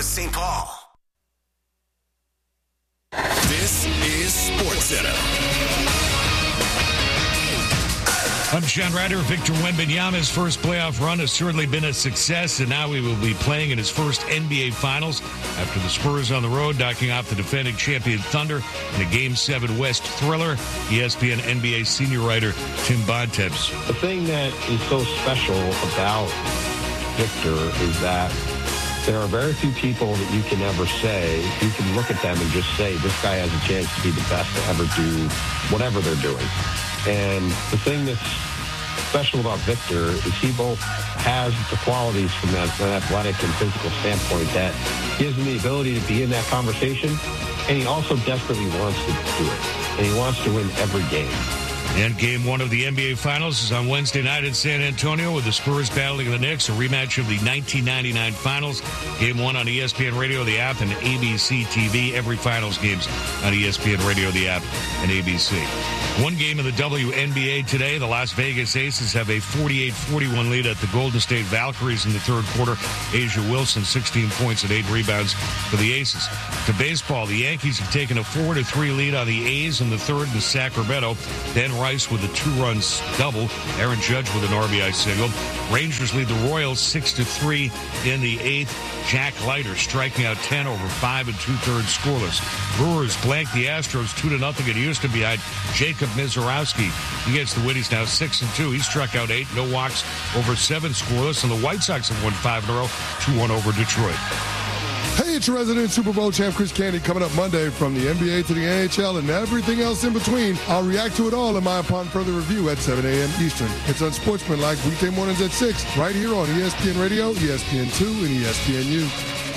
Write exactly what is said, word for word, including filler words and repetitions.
Saint Paul. This is SportsCenter. I'm John Ryder. Victor Wembanyama's first playoff run has certainly been a success, and now he will be playing in his first N B A Finals after the Spurs on the road, knocking off the defending champion Thunder in a Game seven West thriller. E S P N N B A senior writer Tim Bontemps. The thing that is so special about Victor is that there are very few people that you can ever say, you can look at them and just say, this guy has a chance to be the best to ever do whatever they're doing. And the thing that's special about Victor is he both has the qualities from that, an athletic and physical standpoint that gives him the ability to be in that conversation, and he also desperately wants to do it. And he wants to win every game. And game one of the N B A Finals is on Wednesday night in San Antonio with the Spurs battling the Knicks, a rematch of the nineteen ninety-nine Finals. Game one on E S P N Radio, the app, and A B C T V. Every Finals game's on E S P N Radio, the app, and A B C. One game in the W N B A today. The Las Vegas Aces have a forty-eight forty-one lead at the Golden State Valkyries in the third quarter. Asia Wilson, sixteen points and eight rebounds for the Aces. To baseball, the Yankees have taken a four to three lead on the A's in the third in Sacramento. Ben Rice with a two-run double. Aaron Judge with an R B I single. Rangers lead the Royals six to three in the eighth. Jack Leiter striking out ten over five and two-thirds scoreless. Brewers blank the Astros two to nothing at Houston behind Jacob Mizorowski. He gets the win. He's now six and two. He struck out eight, no walks over seven scoreless. And the White Sox have won five in a row, two one over Detroit. Hey, it's your resident Super Bowl champ Chris Candy coming up Monday from the N B A to the N H L and everything else in between. I'll react to it all in my upon further review at seven a.m. Eastern. It's Unsportsmanlike weekday mornings at six right here on E S P N Radio, E S P N two, and E S P N U.